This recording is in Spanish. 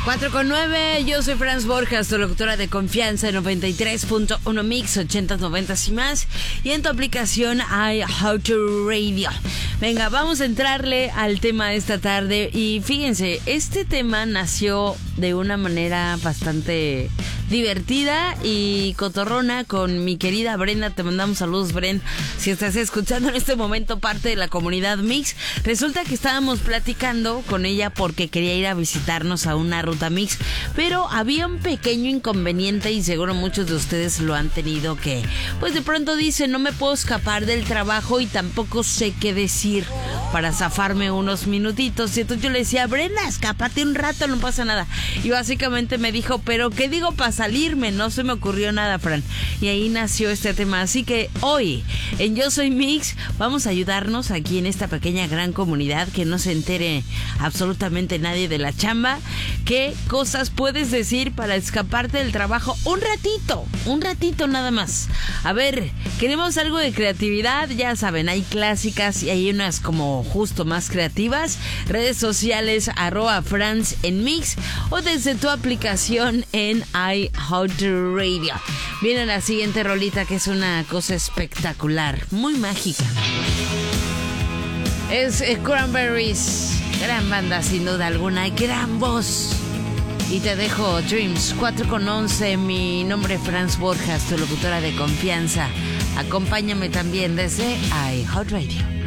4:09, yo soy Franz Borjas, tu locutora de confianza en 93.1 Mix, 80s, 90s y más. Y en tu aplicación iHeartRadio. Venga, vamos a entrarle al tema de esta tarde. Y fíjense, este tema nació de una manera bastante divertida y cotorrona con mi querida Brenda. Te mandamos saludos, Bren, si estás escuchando en este momento parte de la comunidad Mix. Resulta que estábamos platicando con ella porque quería ir a visitarnos a una ruta Mix, pero había un pequeño inconveniente y seguro muchos de ustedes lo han tenido, que pues de pronto dice: no me puedo escapar del trabajo y tampoco sé qué decir para zafarme unos minutitos. Y entonces yo le decía: Brenda, escápate un rato, no pasa nada. Y básicamente me dijo: pero ¿qué digo para salirme? No se me ocurrió nada, Fran. Y ahí nació este tema. Así que hoy en Yo Soy Mix vamos a ayudarnos aquí en esta pequeña gran comunidad, que no se entere absolutamente nadie de la chamba. ¿Qué cosas puedes decir para escaparte del trabajo un ratito nada más? A ver, queremos algo de creatividad. Ya saben, hay clásicas y hay unas como justo más creativas. Redes sociales @Franz en Mix o desde tu aplicación en iHeartRadio. Viene la siguiente rolita, que es una cosa espectacular, muy mágica. Es Cranberries, gran banda sin duda alguna, y gran voz. Y te dejo Dreams. 4:11, mi nombre es Franz Borjas, tu locutora de confianza. Acompáñame también desde iHeartRadio.